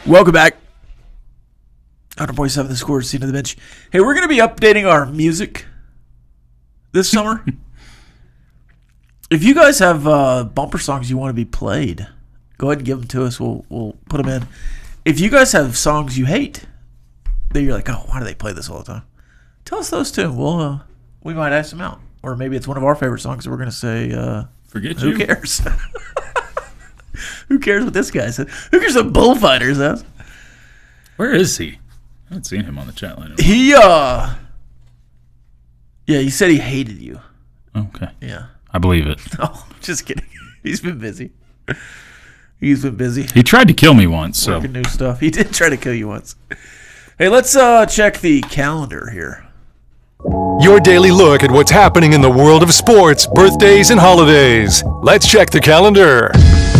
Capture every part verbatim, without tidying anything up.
Welcome back. one hundred point seven The Score, Scene of the Bench. Hey, we're going to be updating our music this summer. If you guys have uh, bumper songs you want to be played, go ahead and give them to us. We'll we'll put them in. If you guys have songs you hate, that you're like, oh, why do they play this all the time? Tell us those too. We'll uh, we might ask them out, or maybe it's one of our favorite songs. That we're going to say, uh, forget who you. cares? Who cares what this guy said? Who cares what Bullfighter says? Where is he? I haven't seen him on the chat line. He, uh... Yeah, he said he hated you. Okay. Yeah. I believe it. Oh, just kidding. He's been busy. He's been busy. He tried to kill me once, so. Working new stuff. He did try to kill you once. Hey, let's uh, check the calendar here. Your daily look at what's happening in the world of sports, birthdays, and holidays. Let's check the calendar.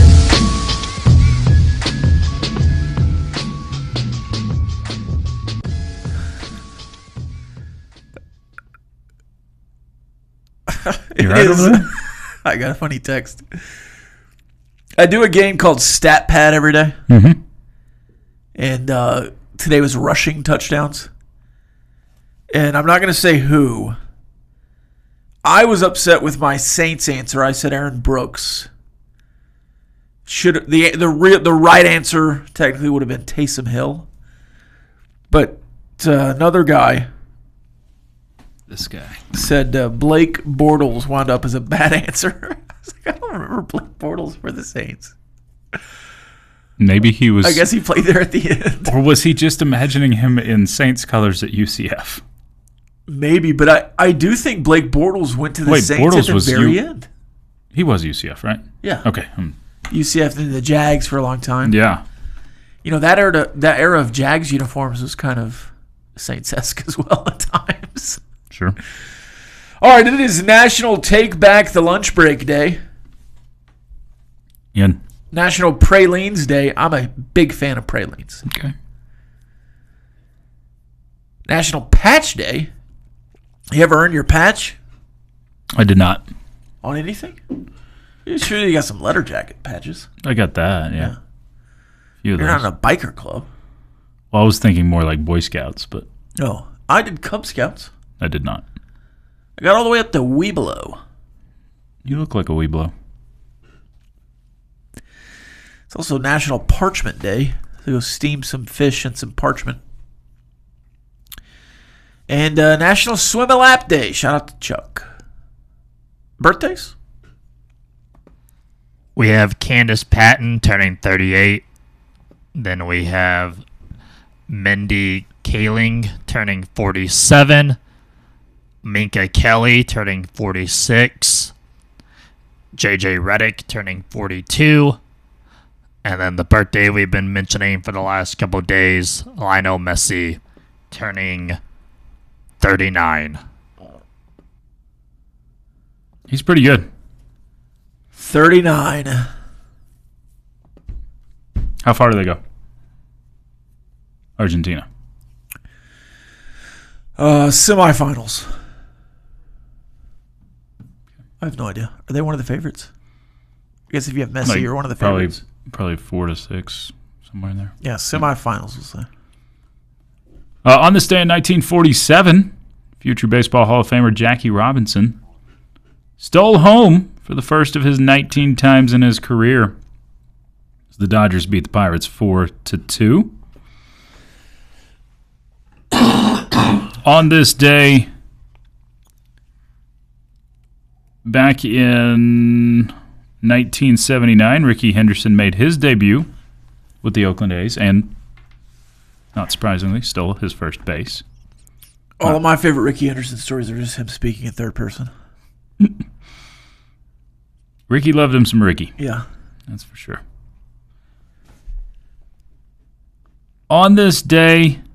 You right over there? I got a funny text. I do a game called Stat Pad every day. Mm-hmm. And uh, today was rushing touchdowns. And I'm not going to say who. I was upset with my Saints answer. I said Aaron Brooks. Should the the real the right answer technically would have been Taysom Hill. But uh, another guy This guy said uh, Blake Bortles wound up as a bad answer. I was like, I don't remember Blake Bortles for the Saints. Maybe he was. I guess he played there at the end. Or was he just imagining him in Saints colors at U C F? Maybe, but I, I do think Blake Bortles went to the Wait, Saints Bortles at the was very U- end. He was U C F, right? Yeah. Okay. Um, U C F and the Jags for a long time. yeah. You know, that era that era of Jags uniforms was kind of Saints-esque as well at times. Sure. All right, it is National Take Back the Lunch Break Day. Ian. National Pralines Day. I'm a big fan of pralines. Okay. National Patch Day. You ever earn your patch I did not. on anything? You sure you got some letter jacket patches? I got that, yeah. Yeah. Few of You're those. not in a biker club. Well, I was thinking more like Boy Scouts, but No. I did Cub Scouts. I did not. I got all the way up to Weeblo. You look like a Weeblo. It's also National Parchment Day. So go steam some fish and some parchment. And uh, National Swim a Lap Day. Shout out to Chuck. Birthdays? We have Candace Patton turning thirty-eight. Then we have Mindy Kaling turning forty-seven. Minka Kelly turning forty-six. J J Redick turning forty-two. And then the birthday we've been mentioning for the last couple of days, Lionel Messi turning thirty-nine. He's pretty good. thirty-nine. How far do they go? Argentina. Uh, semifinals. I have no idea. Are they one of the favorites? I guess if you have Messi, Like, you're one of the probably, favorites. Probably four to six, somewhere in there. Yeah, semifinals, we'll say. Uh, on this day in nineteen forty-seven, future Baseball Hall of Famer Jackie Robinson stole home for the first of his nineteen times in his career. The Dodgers beat the Pirates four to two. On this day, back in nineteen seventy-nine, Ricky Henderson made his debut with the Oakland A's and, not surprisingly, stole his first base. All of my favorite Ricky Henderson stories are just him speaking in third person. Ricky loved him some Ricky. Yeah. That's for sure. On this day,